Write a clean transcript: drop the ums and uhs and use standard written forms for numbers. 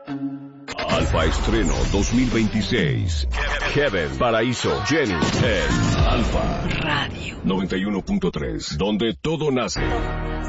Alfa Estreno 2026. Heaven, Paraíso, Jenny en Alfa Radio 91.3, donde todo nace.